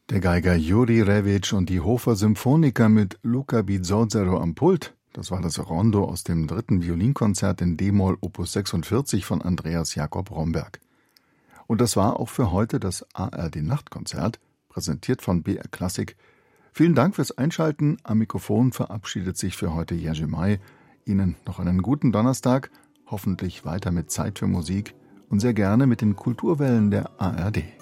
Der Geiger Juri Revich und die Hofer Symphoniker mit Luca Bizzozero am Pult. Das war das Rondo aus dem 3. Violinkonzert in d-Moll Opus 46 von Andreas Jakob Romberg. Und das war auch für heute das ARD-Nachtkonzert, präsentiert von BR Klassik. Vielen Dank fürs Einschalten. Am Mikrofon verabschiedet sich für heute Jerzy May. Ihnen noch einen guten Donnerstag, hoffentlich weiter mit Zeit für Musik und sehr gerne mit den Kulturwellen der ARD.